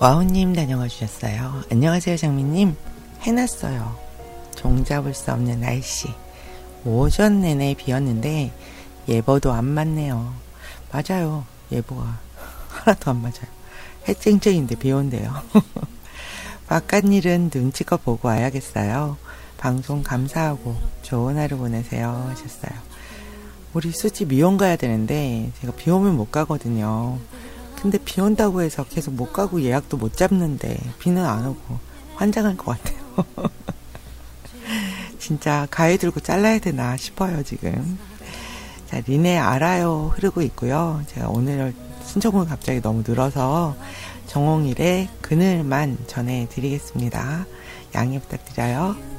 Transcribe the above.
와우님 다녀와 주셨어요. 안녕하세요 장미님. 해놨어요. 종잡을 수 없는 날씨. 오전 내내 비었는데 예보도 안 맞네요. 맞아요. 예보가 하나도 안 맞아요. 해쨍쨍인데 비 온대요. 바깥 일은 눈치껏 보고 와야겠어요. 방송 감사하고 좋은 하루 보내세요 하셨어요. 우리 수지 미용 가야 되는데 제가 비 오면 못 가거든요. 근데 비 온다고 해서 계속 못 가고 예약도 못 잡는데 비는 안 오고 환장할 것 같아요. 진짜 가위 들고 잘라야 되나 싶어요 지금. 자, 린의 알아요 흐르고 있고요. 제가 오늘 신청곡 갑자기 너무 늘어서 정홍일의 그늘만 전해드리겠습니다. 양해 부탁드려요.